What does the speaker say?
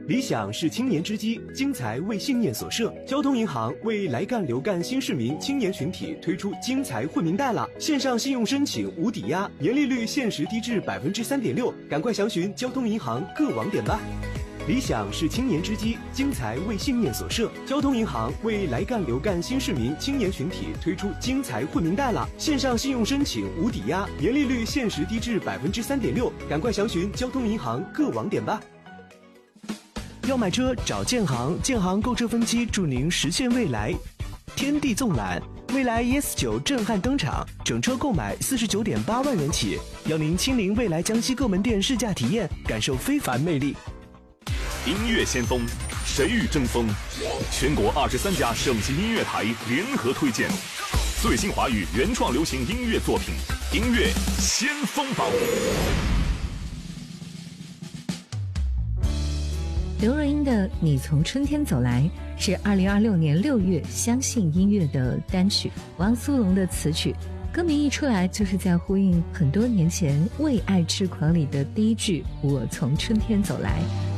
理想是青年之基，精彩为信念所设。交通银行为来干留干新市民青年群体推出精彩惠民贷了，线上信用申请无抵押，年利率限时低至3.6%，赶快详询交通银行各网点吧。理想是青年之基，精彩为信念所设。交通银行为来干留干新市民青年群体推出精彩惠民贷了，线上信用申请无抵押，年利率限时低至3.6%，赶快详询交通银行各网点吧。要买车找建行，建行购车分期助您实现未来。天地纵览，蔚来 ES9 震撼登场，整车购买49.8万元起，邀您亲临蔚来江西各门店试驾体验，感受非凡魅力。 音乐先锋，谁与争锋？全国23家省级音乐台联合推荐最新华语原创流行音乐作品，音乐先锋榜。 刘若英的《你从春天走来》是2026年6月相信音乐的单曲，王苏泷的词曲，歌名一出来就是在呼应很多年前《为爱痴狂》里的第一句“我从春天走来”。